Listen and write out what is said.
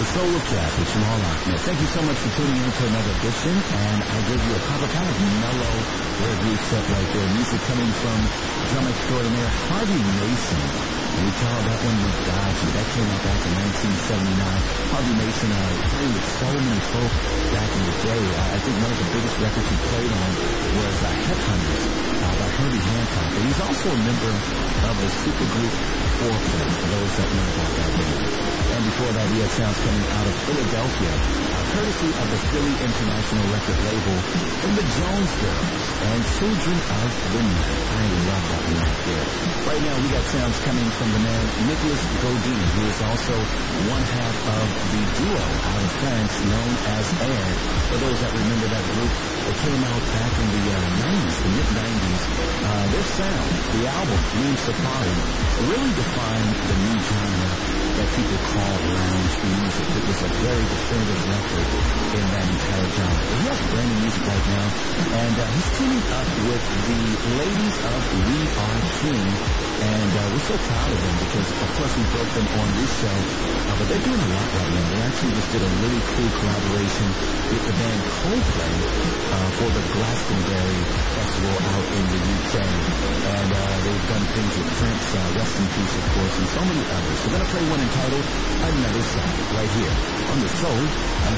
Soul Track with Jamal Ahmed. Thank you so much for tuning in to another edition, and I gave you a couple kind of mellow review set right there. Music coming from drum extraordinaire Harvey Mason. We call that one with God. That came out back in 1979. Harvey Mason playing with so many folk back in the day. I think one of the biggest records he played on was Headhunters by Herbie Hancock. And he's also a member of the supergroup Foreplay, for those that know about that band. And before that, we had sounds coming out of Philadelphia, courtesy of the Philly International Record label from the Jones Girls and Children of the Night. I love that one right there. Right now, we got sounds coming from the man Nicolas Godin, who is also one half of the duo out of France known as Air. For those that remember that group, it came out back in the 90s, the mid-90s. Their sound, the album, Dream Safari, really defined the new genre that people call lounge music. It was a very definitive record in that entire genre. He has brand new music right now, and he's teaming up with the ladies of We Are King, and we're so proud of them because, of course, we broke them on this show, but they're doing a lot right now. They actually just did a really cool collaboration with the band Coldplay for the Glastonbury Festival out in the UK, and they've done things with Prince, Rest in Peace, of course, and so many others. So we're going to play one entitled Another Side right here on the Soul and